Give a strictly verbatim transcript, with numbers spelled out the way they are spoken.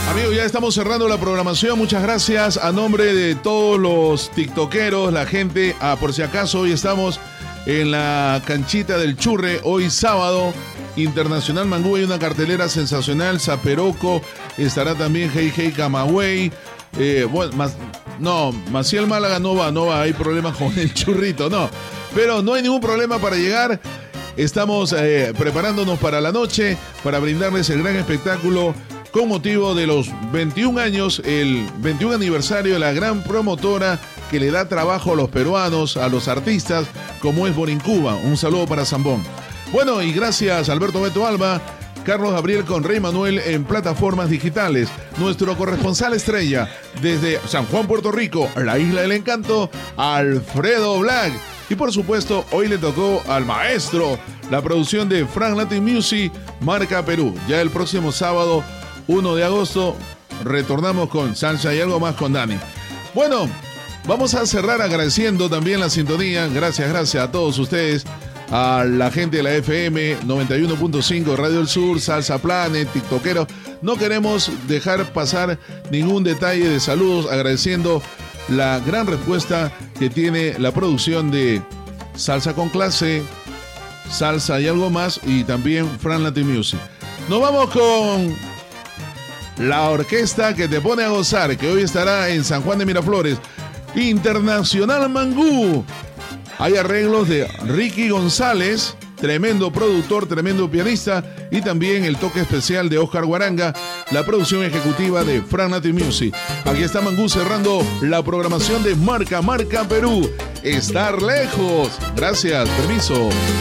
Amigos, ya estamos cerrando la programación. Muchas gracias a nombre de todos los tiktokeros, la gente. Ah, por si acaso, hoy estamos en la canchita del Churre. Hoy sábado, Internacional Mangú. Hay una cartelera sensacional. Zaperoco, estará también Hey Hey Camagüey. Eh, bueno, más, no, Maciel Málaga no va, no va. Hay problemas con el churrito, no. Pero no hay ningún problema para llegar. Estamos eh, preparándonos para la noche, para brindarles el gran espectáculo con motivo de los veintiún años, el veintiún aniversario de la gran promotora que le da trabajo a los peruanos, a los artistas, como es Borincuba. Un saludo para Zambón. Bueno, y gracias Alberto Beto Alba, Carlos Gabriel con Rey Manuel en plataformas digitales. Nuestro corresponsal estrella desde San Juan, Puerto Rico, la isla del encanto, Alfredo Black. Y por supuesto, hoy le tocó al maestro la producción de Frank Latin Music, Marca Perú. Ya el próximo sábado, uno de agosto, retornamos con Salsa y algo más con Dani. Bueno, vamos a cerrar agradeciendo también la sintonía. Gracias, gracias a todos ustedes. A la gente de la F M noventa y uno punto cinco, Radio del Sur, Salsa Planet, TikTokero. No queremos dejar pasar ningún detalle de saludos, agradeciendo la gran respuesta que tiene la producción de Salsa con Clase, Salsa y algo más, y también Frank Latin Music. Nos vamos con la orquesta que te pone a gozar, que hoy estará en San Juan de Miraflores. Internacional Mangú. Hay arreglos de Ricky González, tremendo productor, tremendo pianista, y también el toque especial de Oscar Guaranga, la producción ejecutiva de Frank Latin Music. Aquí está Mangú cerrando la programación de Marca Marca Perú. Estar lejos. Gracias, permiso.